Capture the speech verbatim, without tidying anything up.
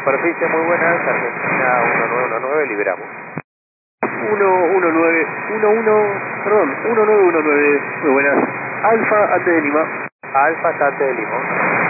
Superficie muy buenas, Argentina uno nueve uno nueve, liberamos. uno uno nueve uno uno, perdón, uno nueve uno nueve, muy buenas. Alfa, antes de Lima. Alfa, Tate de Limón.